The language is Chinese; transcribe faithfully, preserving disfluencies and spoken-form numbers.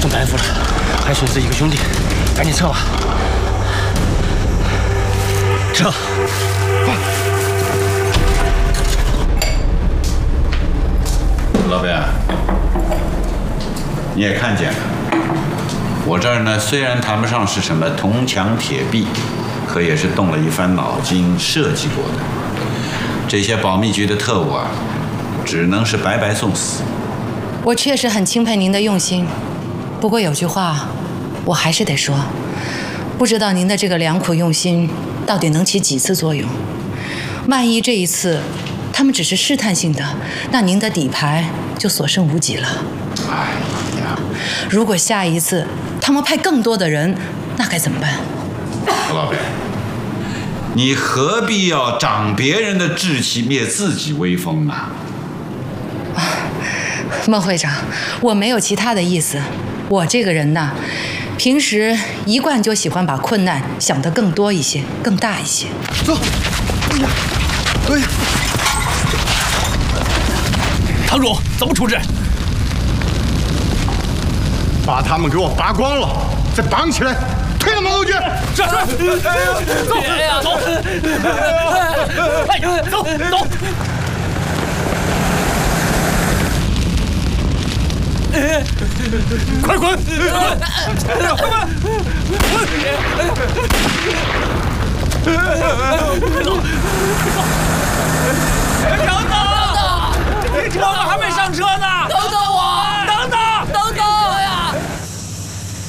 等大夫了，还损失一个兄弟，赶紧撤吧！撤！ 老板，你也看见了，我这儿呢虽然谈不上是什么铜墙铁壁，可也是动了一番脑筋设计过的。这些保密局的特务啊，只能是白白送死。 我确实很钦佩您的用心，不过有句话，我还是得说，不知道您的这个良苦用心到底能起几次作用。万一这一次他们只是试探性的，那您的底牌就所剩无几了。 哎呀， 如果下一次他们派更多的人，那该怎么办？ 何老板，你何必要长别人的志气，灭自己威风啊？ 孟会长，我没有其他的意思。我这个人呐，平时一贯就喜欢把困难想得更多一些，更大一些。 走！哎呀，哎呀！ 堂主，怎么处置？ 把他们给我扒光了，再绑起来，推到门口去。 是是。走！哎呀，走！哎，走走！快滚！快滚！走！等等！我们还没上车呢！等等！